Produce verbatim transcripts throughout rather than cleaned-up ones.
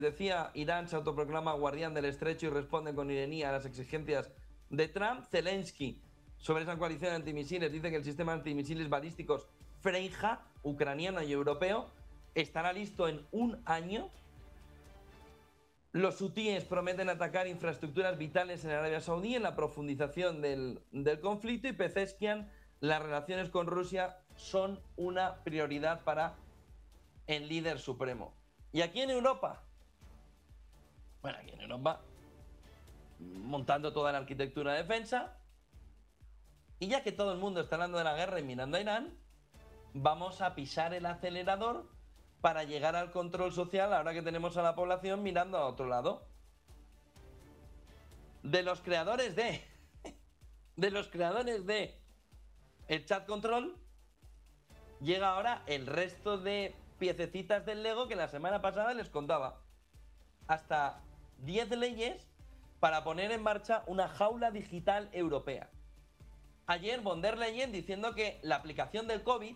decía, Irán se autoproclama guardián del estrecho y responde con ironía a las exigencias de Trump. Zelensky, sobre esa coalición de antimisiles, dice que el sistema antimisiles balísticos Freija, ucraniano y europeo, estará listo en un año. Los hutíes prometen atacar infraestructuras vitales en Arabia Saudí en la profundización del, del conflicto, y Pezeshkian, las relaciones con Rusia son una prioridad para el líder supremo. Y aquí en Europa, bueno, aquí en Europa, montando toda la arquitectura de defensa, y ya que todo el mundo está hablando de la guerra y mirando a Irán, vamos a pisar el acelerador para llegar al control social ahora que tenemos a la población mirando a otro lado. De los creadores de... De los creadores de... El chat control, llega ahora el resto de piececitas del Lego que la semana pasada les contaba. Hasta diez leyes para poner en marcha una jaula digital europea. Ayer von der Leyen diciendo que la aplicación del COVID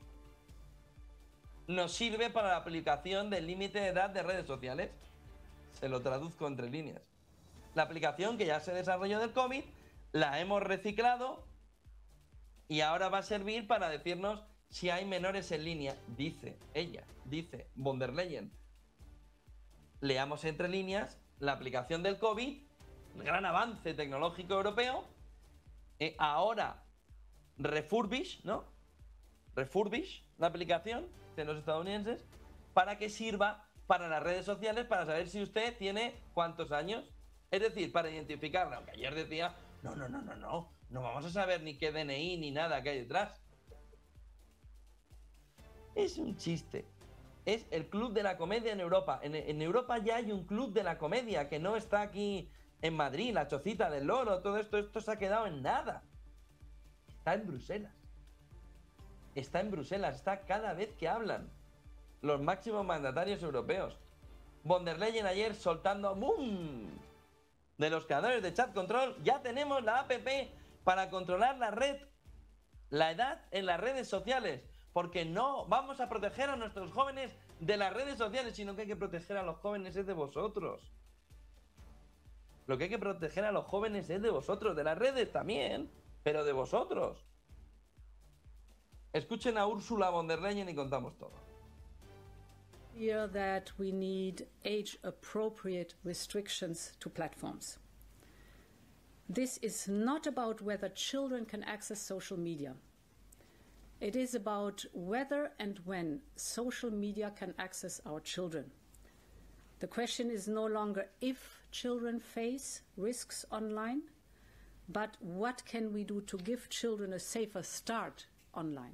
nos sirve para la aplicación del límite de edad de redes sociales. Se lo traduzco entre líneas. La aplicación que ya se desarrolló del COVID la hemos reciclado y ahora va a servir para decirnos si hay menores en línea. Dice ella, dice von der Leyen. Leamos entre líneas la aplicación del COVID, el gran avance tecnológico europeo, eh, ahora refurbish, ¿no? Refurbish la aplicación de los estadounidenses para que sirva para las redes sociales, para saber si usted tiene cuántos años. Es decir, para identificarla. Aunque ayer decía, no, no, no, no, no, no vamos a saber ni qué D N I ni nada que hay detrás. Es un chiste. Es el club de la comedia en Europa. En, en Europa ya hay un club de la comedia que no está aquí en Madrid, la chocita del loro, todo esto, esto se ha quedado en nada. Está en Bruselas. Está en Bruselas, está cada vez que hablan los máximos mandatarios europeos. Von der Leyen ayer soltando ¡boom! De los creadores de Chat Control, ya tenemos la app para controlar la red, la edad en las redes sociales, porque no vamos a proteger a nuestros jóvenes de las redes sociales, sino que hay que proteger a los jóvenes es de vosotros. Lo que hay que proteger a los jóvenes es de vosotros, de las redes también, pero de vosotros. Escuchen a Ursula von der Leyen y contamos todo. Clear that we need age-appropriate restrictions to platforms. This is not about whether children can access social media. It is about whether and when social media can access our children. The question is no longer if children face risks online, but what can we do to give children a safer start online?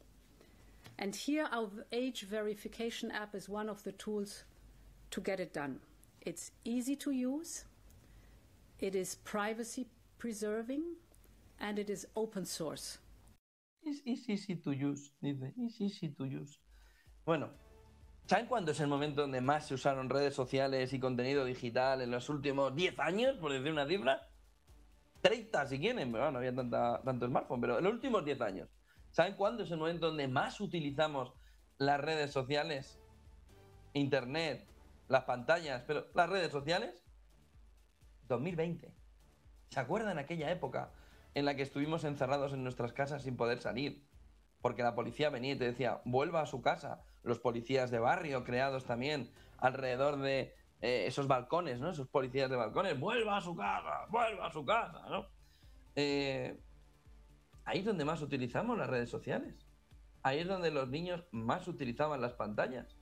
And here our age verification app is one of the tools to get it done. It's easy to use, it is privacy preserving, and it is open source. It's easy to use, dice, it's easy to use. Bueno, ¿saben cuándo es el momento donde más se usaron redes sociales y contenido digital en los últimos diez años, por decir una cifra? treinta si quieren, pero no había tanta, tanto smartphone, pero en los últimos diez años. ¿Saben cuándo es el momento donde más utilizamos las redes sociales? Internet, las pantallas, pero las redes sociales. dos mil veinte. ¿Se acuerdan aquella época en la que estuvimos encerrados en nuestras casas sin poder salir? Porque la policía venía y te decía, vuelva a su casa. Los policías de barrio creados también alrededor de eh, esos balcones, ¿no? Esos policías de balcones, vuelva a su casa, vuelva a su casa, ¿no? Eh... Ahí es donde más utilizamos las redes sociales. Ahí es donde los niños más utilizaban las pantallas.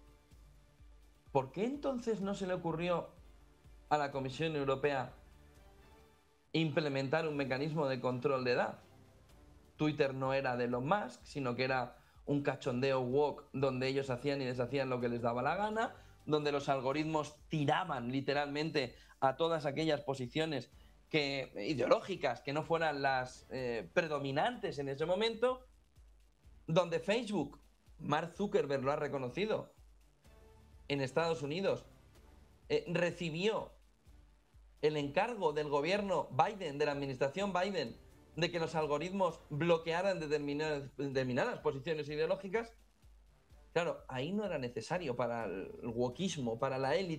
¿Por qué entonces no se le ocurrió a la Comisión Europea implementar un mecanismo de control de edad? Twitter no era de Elon Musk, sino que era un cachondeo woke donde ellos hacían y deshacían lo que les daba la gana, donde los algoritmos tiraban literalmente a todas aquellas posiciones que, ideológicas que no fueran las eh, predominantes en ese momento, donde Facebook, Mark Zuckerberg lo ha reconocido, en Estados Unidos, eh, recibió el encargo del gobierno Biden, de la administración Biden, de que los algoritmos bloquearan determinadas, determinadas posiciones ideológicas. Claro, ahí no era necesario para el wokismo, para la élite.